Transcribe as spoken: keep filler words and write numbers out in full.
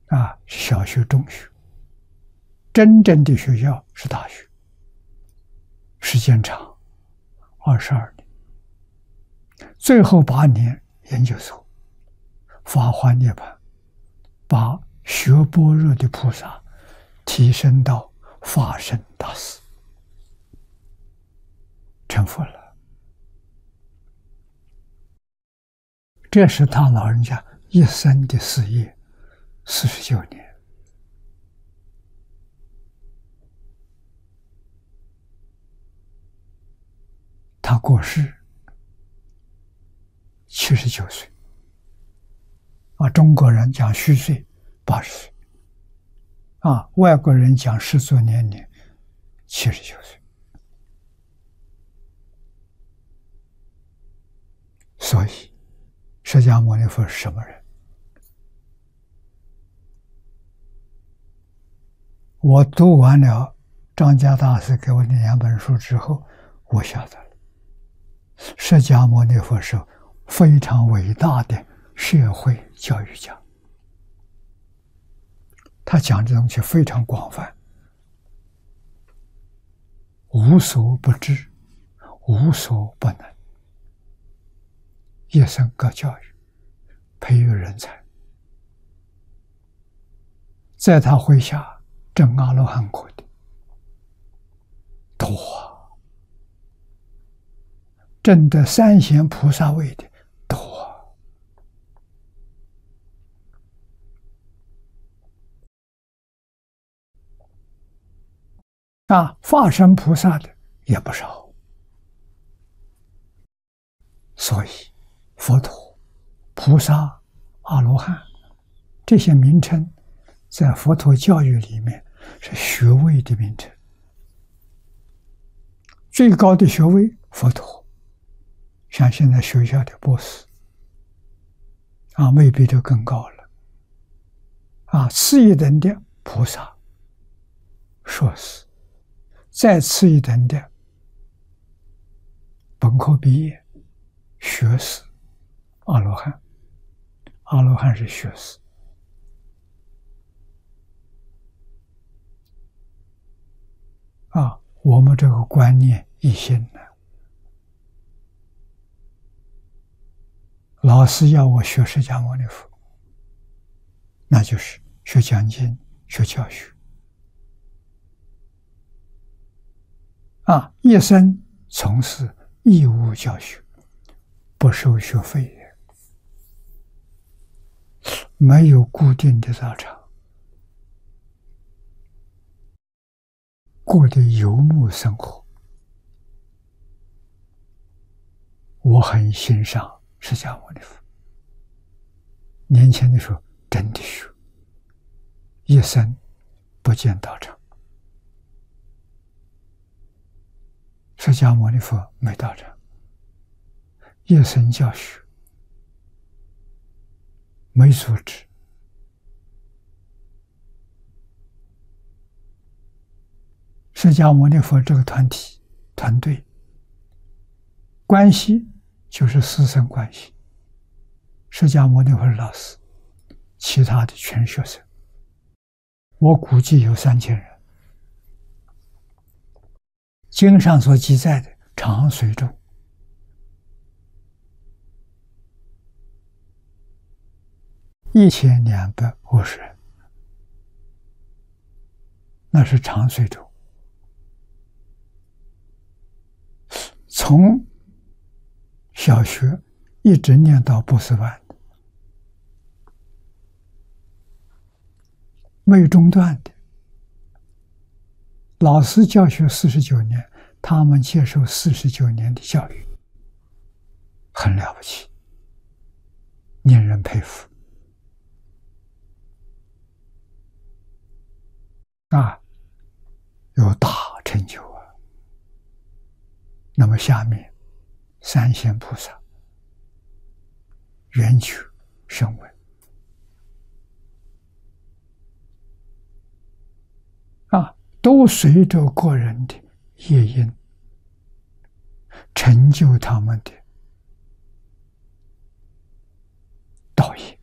啊，小学、中学。真正的学校是大学，时间长，二十二年，最后八年研究所，法华涅槃，把学般若的菩萨提升到法身大士，成佛了。这是他老人家一生的事业，四十九年。他过世七十九岁，啊，中国人讲虚岁八十岁，啊，外国人讲世俗年龄七十九岁。所以，释迦牟尼佛是什么人？我读完了张家大师给我的两本书之后，我晓得了。释迦牟尼佛是非常伟大的社会教育家，他讲的东西非常广泛，无所不知，无所不能，一生搞教育，培育人才。在他麾下证阿罗汉果的多，证得三贤菩萨位的多，啊，化身菩萨的也不少。所以佛陀、菩萨、阿罗汉这些名称在佛陀教育里面是学位的名称，最高的学位佛陀，像现在学校的博士啊，未必就更高了啊。次一等的菩萨、硕士，再次一等的本科毕业学士、阿罗汉。阿罗汉是学士。啊，我们这个观念一新了。老师要我学释迦牟尼佛，那就是学讲经、学教学。啊，一生从事义务教学，不收学费，没有固定的道场，过的游牧生活。我很欣赏释迦牟尼佛，年轻的时候真的学，一生不见道场。释迦牟尼佛没道场，一生教学，没组织。释迦牟尼佛这个团体团队关系就是师生关系，释迦牟尼佛是老师，其他的全学生，我估计有三千人。经上所记载的常随众一千两百五十人，那是常随众。从小学一直念到博士班，没有中断的。老师教学四十九年，他们接受四十九年的教育，很了不起，令人佩服。啊，有大成就啊！那么下面，三贤菩萨、圆觉、声闻啊，都随着个人的业因，成就他们的道业。